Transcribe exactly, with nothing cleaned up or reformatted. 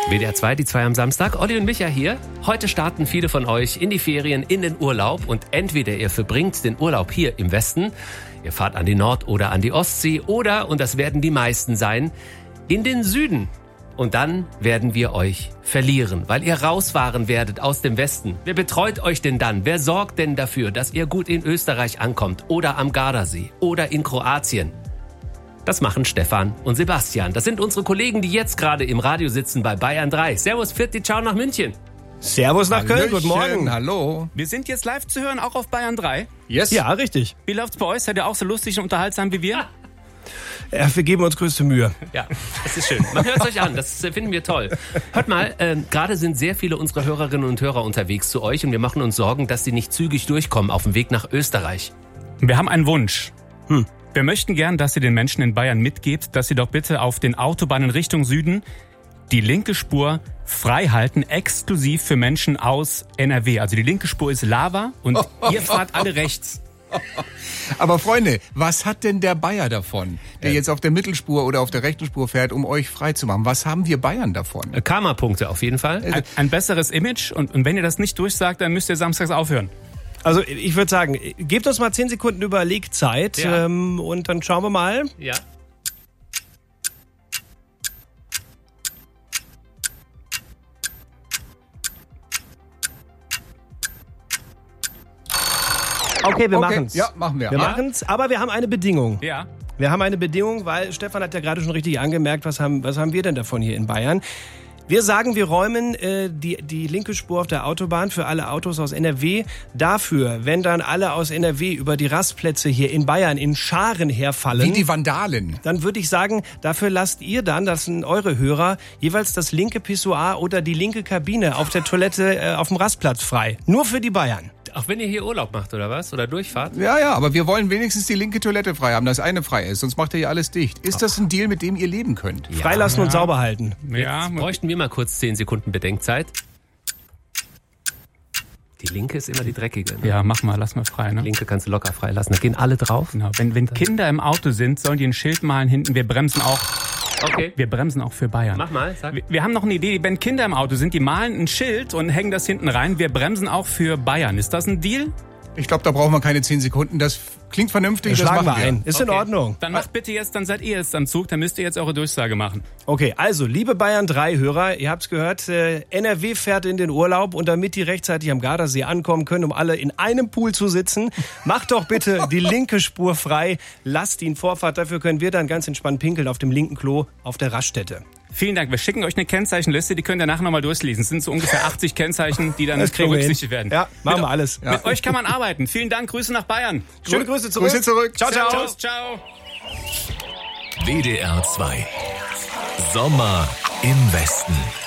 W D R zwei, die zwei am Samstag. Olli und Micha hier. Heute starten viele von euch in die Ferien, in den Urlaub. Und entweder ihr verbringt den Urlaub hier im Westen, ihr fahrt an die Nord- oder an die Ostsee. Oder, und das werden die meisten sein, in den Süden. Und dann werden wir euch verlieren, weil ihr rausfahren werdet aus dem Westen. Wer betreut euch denn dann? Wer sorgt denn dafür, dass ihr gut in Österreich ankommt? Oder am Gardasee? Oder in Kroatien? Das machen Stefan und Sebastian. Das sind unsere Kollegen, die jetzt gerade im Radio sitzen bei Bayern drei. Servus, Pfitti, ciao nach München. Servus nach Köln, guten Morgen. Hallo. Wir sind jetzt live zu hören, auch auf Bayern drei. Yes. Ja, richtig. Wie läuft's bei euch? Seid ihr auch so lustig und unterhaltsam wie wir? Ja, wir geben uns größte Mühe. Ja, das ist schön. Man hört es euch an, das finden wir toll. Hört mal, äh, gerade sind sehr viele unserer Hörerinnen und Hörer unterwegs zu euch und wir machen uns Sorgen, dass sie nicht zügig durchkommen auf dem Weg nach Österreich. Wir haben einen Wunsch. Hm. Wir möchten gern, dass ihr den Menschen in Bayern mitgebt, dass sie doch bitte auf den Autobahnen Richtung Süden die linke Spur frei halten, exklusiv für Menschen aus N R W. Also die linke Spur ist Lava und ihr fahrt alle rechts. Aber Freunde, was hat denn der Bayer davon, der jetzt auf der Mittelspur oder auf der rechten Spur fährt, um euch frei zu machen? Was haben wir Bayern davon? Karma-Punkte auf jeden Fall. Ein, ein besseres Image und, und wenn ihr das nicht durchsagt, dann müsst ihr samstags aufhören. Also ich würde sagen, gebt uns mal zehn Sekunden Überlegzeit Ja. ähm, und dann schauen wir mal. Ja. Okay, wir Okay, machen's. ja, machen wir. Wir Ja. machen's, aber wir haben eine Bedingung. Ja. Wir haben eine Bedingung, weil Stefan hat ja gerade schon richtig angemerkt, was haben, was haben wir denn davon hier in Bayern? Wir sagen, wir räumen äh, die, die linke Spur auf der Autobahn für alle Autos aus N R W. Dafür, wenn dann alle aus N R W über die Rastplätze hier in Bayern in Scharen herfallen, Wie die Vandalen. dann würde ich sagen, dafür lasst ihr dann, das sind eure Hörer, jeweils das linke Pissoir oder die linke Kabine auf der Toilette äh, auf dem Rastplatz frei. Nur für die Bayern. Auch wenn ihr hier Urlaub macht oder was? Oder durchfahrt? Ja, ja, aber wir wollen wenigstens die linke Toilette frei haben, dass eine frei ist, sonst macht ihr ja alles dicht. Ist das ein Deal, mit dem ihr leben könnt? Freilassen und sauber halten. Ja, Jetzt bräuchten wir mal kurz zehn Sekunden Bedenkzeit. Die linke ist immer die dreckige. Ne? ja, mach mal, lass mal frei. Ne? Die linke kannst du locker freilassen. Da gehen alle drauf. Genau. Wenn, wenn Kinder im Auto sind, sollen die ein Schild malen hinten. Wir bremsen auch. Okay. Wir bremsen auch für Bayern. Mach mal, sag. Wir, wir haben noch eine Idee. Wenn Kinder im Auto sind, die malen ein Schild und hängen das hinten rein. Wir bremsen auch für Bayern. Ist das ein Deal? Ich glaube, da brauchen wir keine zehn Sekunden. Das klingt vernünftig, das Schlagen wir machen wir. ein. Ist in Okay. Ordnung. Dann macht bitte jetzt, dann seid ihr jetzt am Zug, dann müsst ihr jetzt eure Durchsage machen. Okay, also, liebe Bayern drei Hörer, ihr habt's gehört, äh, N R W fährt in den Urlaub und damit die rechtzeitig am Gardasee ankommen können, um alle in einem Pool zu sitzen, macht doch bitte die linke Spur frei, lasst ihn Vorfahrt, dafür können wir dann ganz entspannt pinkeln auf dem linken Klo auf der Raststätte. Vielen Dank. Wir schicken euch eine Kennzeichenliste, die könnt ihr nachher nochmal durchlesen. Es sind so ungefähr achtzig Kennzeichen, die dann Das kriegen wir hin. berücksichtigt werden. Ja, machen Mit- wir alles. Mit euch kann man arbeiten. Vielen Dank. Grüße nach Bayern. Schöne Grüße zurück. Grüße zurück. Ciao, ciao. Servus, ciao. W D R zwei. Sommer im Westen.